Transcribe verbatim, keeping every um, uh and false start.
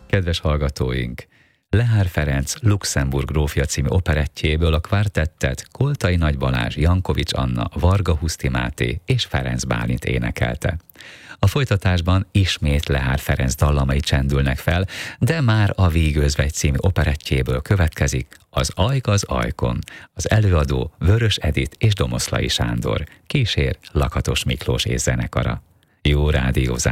Kedves hallgatóink! Lehár Ferenc Luxemburg grófja című operettjéből a kvartettet Koltai Nagy Balázs, Jankovics Anna, Varga Huszti Máté és Ferenc Bálint énekelte. A folytatásban ismét Lehár Ferenc dallamai csendülnek fel, de már a Vígözvegy című operettjéből következik az Ajk az ajkon. Az előadó Vörös Edit és Domoszlai Sándor, kísér Lakatos Miklós és zenekara. Jó rádiózás!